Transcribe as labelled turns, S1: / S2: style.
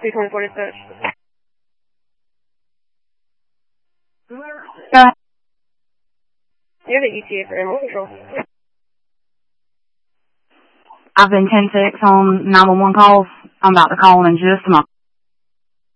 S1: 224 dispatch.
S2: Go ahead.
S1: You have the ETA for animal control.
S2: I've been 10-6 on 911 calls. I'm about to call in just a moment.